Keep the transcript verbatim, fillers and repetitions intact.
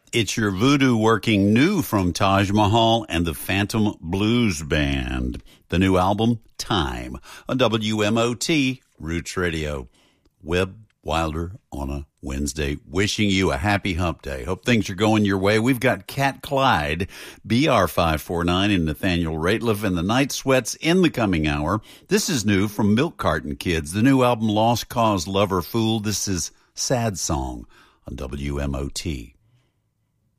It's your voodoo working new from Taj Mahal and the Phantom Blues Band. The new album, Time, on W M O T, Roots Radio. Webb Wilder on a Wednesday, wishing you a happy hump day. Hope things are going your way. We've got Cat Clyde, B R five forty-nine, and Nathaniel Rateliff, and the Night Sweats in the coming hour. This is new from Milk Carton Kids, the new album, Lost Cause Lover Fool. This is Sad Song on W M O T.